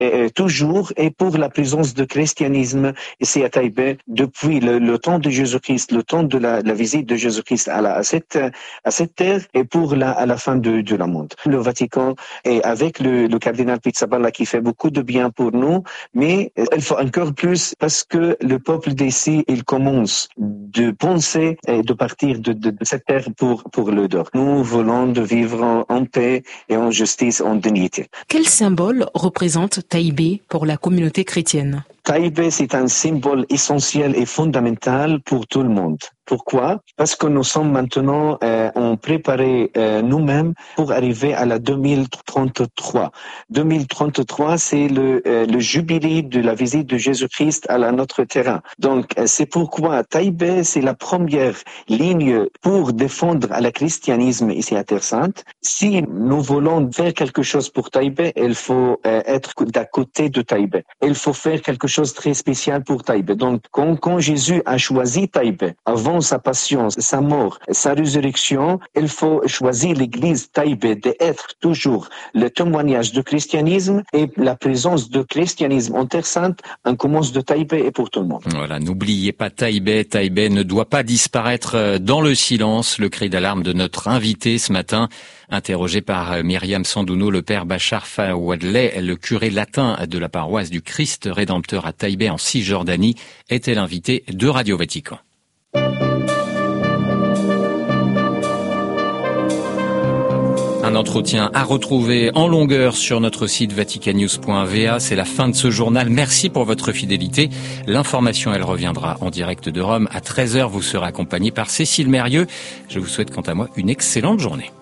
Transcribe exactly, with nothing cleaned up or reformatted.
euh, toujours et pour la présence du christianisme ici à Taipei depuis le, le temps de Jésus-Christ, le temps de la, la visite de Jésus-Christ à, la, à, cette, à cette terre et pour la, à la fin de, de la monde. Le Vatican est avec le, le cardinal Pizzaballa qui fait beaucoup de bien pour nous, mais il faut encore plus parce que le peuple d'ici, il commence de penser et de partir de, de, de cette terre pour, pour le dehors. Nous voulons de vivre en, en paix et en justice, en dignité. Quel symbole représente Taipei pour la communauté chrétienne? Taipei, c'est un symbole essentiel et fondamental pour tout le monde. Pourquoi? Parce que nous sommes maintenant euh, en préparé euh, nous-mêmes pour arriver à la deux mille trente-trois. deux mille trente-trois, c'est le, euh, le jubilé de la visite de Jésus-Christ à la, notre terrain. Donc, euh, c'est pourquoi Taipei, c'est la première ligne pour défendre le christianisme ici à Terre Sainte. Si nous voulons faire quelque chose pour Taipei, il faut euh, être d'à côté de Taipei. Il faut faire quelque chose de très spécial pour Taipei. Donc, quand, quand Jésus a choisi Taipei, avant sa passion, sa mort, sa résurrection, il faut choisir l'église Taipei d'être toujours le témoignage du christianisme et la présence du christianisme en Terre Sainte, on commence de Taipei et pour tout le monde. Voilà, n'oubliez pas Taipei, Taipei ne doit pas disparaître dans le silence, le cri d'alarme de notre invité ce matin. Interrogé par Myriam Sandouno, le père Bachar Fawadleh, le curé latin de la paroisse du Christ Rédempteur à Taipei en Cisjordanie, était l'invité de Radio Vatican. Un entretien à retrouver en longueur sur notre site vaticannews point v a. C'est la fin de ce journal. Merci pour votre fidélité. L'information, elle reviendra en direct de Rome. À treize heures, vous serez accompagné par Cécile Mérieux. Je vous souhaite quant à moi une excellente journée.